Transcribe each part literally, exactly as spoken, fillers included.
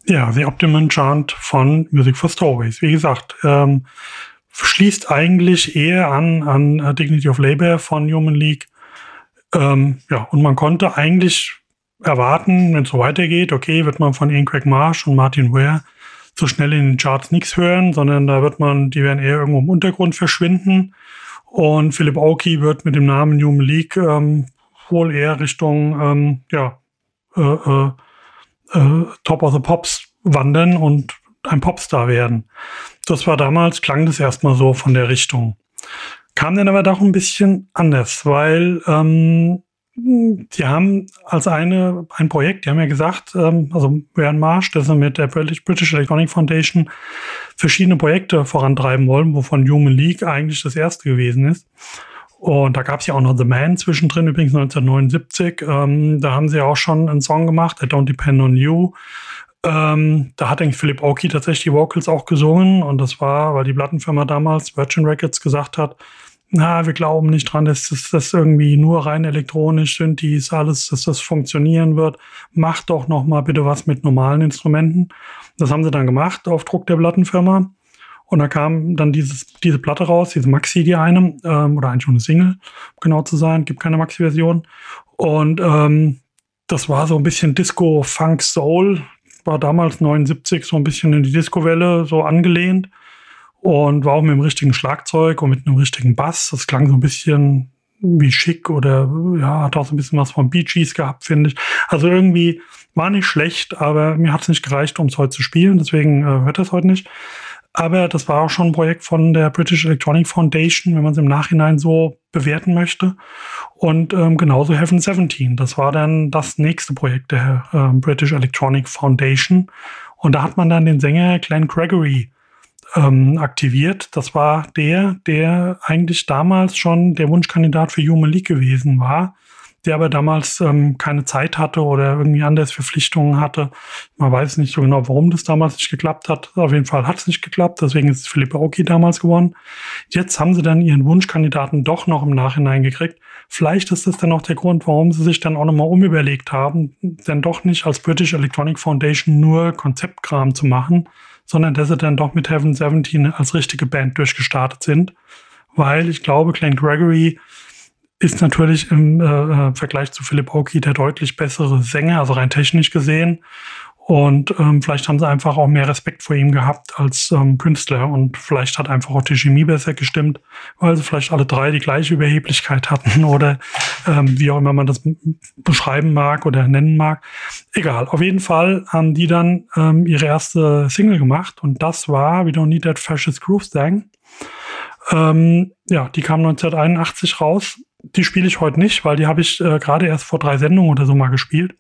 Ja, The Optimum Chant von Music for Stowaways. Wie gesagt, ähm, schließt eigentlich eher an an uh, Dignity of Labour von Human League. Ähm, ja, und man konnte eigentlich erwarten, wenn es so weitergeht, okay, wird man von Ian Craig Marsh und Martin Ware so schnell in den Charts nichts hören, sondern da wird man, die werden eher irgendwo im Untergrund verschwinden. Und Philip Oakey wird mit dem Namen Human League ähm, wohl eher Richtung ähm, ja, äh, äh, äh, Top of the Pops wandern und ein Popstar werden. Das war damals, klang das erstmal so von der Richtung. Kam dann aber doch ein bisschen anders, weil ähm, die haben als eine ein Projekt, die haben ja gesagt, ähm, also Ryan Marsh, dass sie mit der British, British Electronic Foundation verschiedene Projekte vorantreiben wollen, wovon Human League eigentlich das erste gewesen ist. Und da gab es ja auch noch The Man zwischendrin, übrigens neunzehnhundertneunundsiebzig. Ähm, da haben sie auch schon einen Song gemacht, I Don't Depend on You. Ähm, da hat eigentlich Philip Oakey tatsächlich die Vocals auch gesungen. Und das war, weil die Plattenfirma damals, Virgin Records, gesagt hat, na, wir glauben nicht dran, dass das, das irgendwie nur rein elektronisch sind, die ist alles, dass das funktionieren wird. Macht doch noch mal bitte was mit normalen Instrumenten. Das haben sie dann gemacht auf Druck der Plattenfirma. Und da kam dann dieses, diese Platte raus, diese Maxi, die eine, ähm, oder eigentlich schon eine Single, um genau zu sein, gibt keine Maxi-Version. Und ähm, das war so ein bisschen Disco, Funk, Soul, war damals neunundsiebzig so ein bisschen in die Disco-Welle so angelehnt und war auch mit dem richtigen Schlagzeug und mit einem richtigen Bass. Das klang so ein bisschen wie schick oder ja, hat auch so ein bisschen was von Bee Gees gehabt, finde ich. Also irgendwie war nicht schlecht, aber mir hat es nicht gereicht, um es heute zu spielen, deswegen äh, hört das heute nicht. Aber das war auch schon ein Projekt von der British Electronic Foundation, wenn man es im Nachhinein so bewerten möchte. Und ähm, genauso Heaven seventeen. Das war dann das nächste Projekt der äh, British Electronic Foundation. Und da hat man dann den Sänger Glenn Gregory ähm, aktiviert. Das war der, der eigentlich damals schon der Wunschkandidat für Human League gewesen war, der aber damals ähm, keine Zeit hatte oder irgendwie anders Verpflichtungen hatte. Man weiß nicht so genau, warum das damals nicht geklappt hat. Auf jeden Fall hat es nicht geklappt, deswegen ist Philip Oakey damals gewonnen. Jetzt haben sie dann ihren Wunschkandidaten doch noch im Nachhinein gekriegt. Vielleicht ist das dann auch der Grund, warum sie sich dann auch nochmal umüberlegt haben, denn doch nicht als British Electronic Foundation nur Konzeptkram zu machen, sondern dass sie dann doch mit Heaven seventeen als richtige Band durchgestartet sind. Weil ich glaube, Glenn Gregory ist natürlich im äh, Vergleich zu Philip Oakey der deutlich bessere Sänger, also rein technisch gesehen. Und ähm, vielleicht haben sie einfach auch mehr Respekt vor ihm gehabt als ähm, Künstler. Und vielleicht hat einfach auch die Chemie besser gestimmt, weil sie vielleicht alle drei die gleiche Überheblichkeit hatten oder ähm, wie auch immer man das beschreiben mag oder nennen mag. Egal, auf jeden Fall haben die dann ähm, ihre erste Single gemacht. Und das war We Don't Need That Fascist Groove Thing. Ähm, ja, die kam neunzehnhunderteinundachtzig raus. Die spiele ich heute nicht, weil die habe ich äh, gerade erst vor drei Sendungen oder so mal gespielt.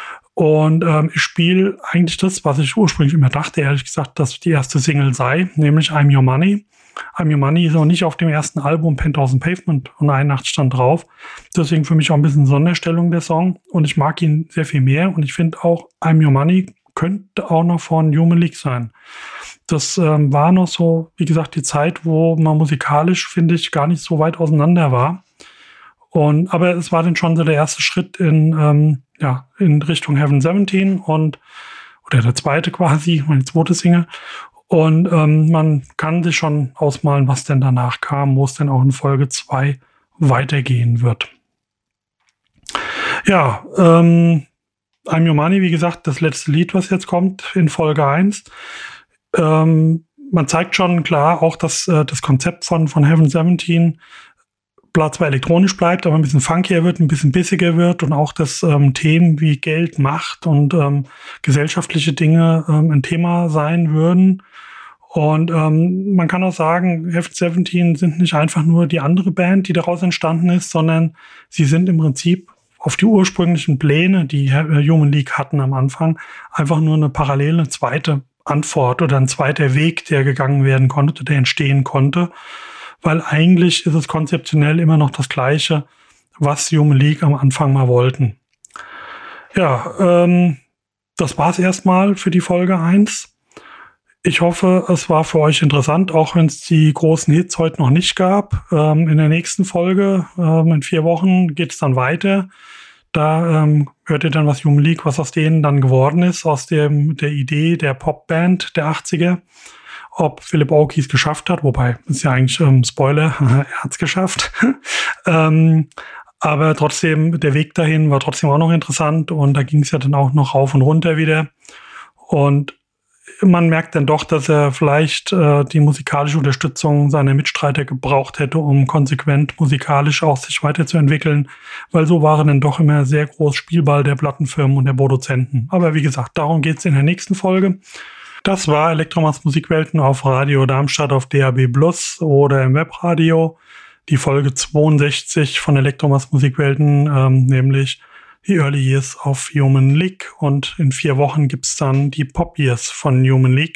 Und ähm, ich spiele eigentlich das, was ich ursprünglich immer dachte, ehrlich gesagt, dass die erste Single sei, nämlich I'm Your Money. I'm Your Money ist auch nicht auf dem ersten Album Penthouse and Pavement und einundachtzig stand drauf. Deswegen für mich auch ein bisschen Sonderstellung der Song. Und ich mag ihn sehr viel mehr. Und ich finde auch I'm Your Money könnte auch noch von Human League sein. Das ähm, war noch so, wie gesagt, die Zeit, wo man musikalisch, finde ich, gar nicht so weit auseinander war. Und, aber es war dann schon so der erste Schritt in, ähm, ja, in Richtung Heaven seventeen und, oder der zweite quasi, meine zweite Single. Und ähm, man kann sich schon ausmalen, was denn danach kam, wo es denn auch in Folge zwei weitergehen wird. Ja, ähm, I'm Your Money, wie gesagt, das letzte Lied, was jetzt kommt in Folge eins. Ähm, man zeigt schon klar auch, dass äh, das Konzept von, von Heaven seventeen zwar elektronisch bleibt, aber ein bisschen funkier wird, ein bisschen bissiger wird und auch, dass ähm, Themen wie Geld, Macht und ähm, gesellschaftliche Dinge ähm, ein Thema sein würden. Und ähm, man kann auch sagen, Heaven seventeen sind nicht einfach nur die andere Band, die daraus entstanden ist, sondern sie sind im Prinzip auf die ursprünglichen Pläne, die Human League hatten am Anfang, einfach nur eine parallele zweite Antwort oder ein zweiter Weg, der gegangen werden konnte, der entstehen konnte. Weil eigentlich ist es konzeptionell immer noch das Gleiche, was Human League am Anfang mal wollten. Ja, ähm, das war's erstmal für die Folge eins. Ich hoffe, es war für euch interessant, auch wenn es die großen Hits heute noch nicht gab. Ähm, in der nächsten Folge, ähm, in vier Wochen, geht es dann weiter. Da ähm, hört ihr dann, was Human League, was aus denen dann geworden ist, aus dem, der Idee der Popband der achtziger. Ob Philip Oakey es geschafft hat, wobei, ist ja eigentlich ähm, Spoiler, er hat es geschafft. ähm, aber trotzdem, der Weg dahin war trotzdem auch noch interessant und da ging es ja dann auch noch rauf und runter wieder. Und man merkt dann doch, dass er vielleicht äh, die musikalische Unterstützung seiner Mitstreiter gebraucht hätte, um konsequent musikalisch auch sich weiterzuentwickeln, weil so waren dann doch immer sehr groß Spielball der Plattenfirmen und der Produzenten. Aber wie gesagt, darum geht's in der nächsten Folge. Das war Elektromans Musikwelten auf Radio Darmstadt auf D A B Plus oder im Webradio. Die Folge zweiundsechzig von Elektromans Musikwelten, ähm, nämlich die Early Years of Human League. Und in vier Wochen gibt's dann die Pop Years von Human League.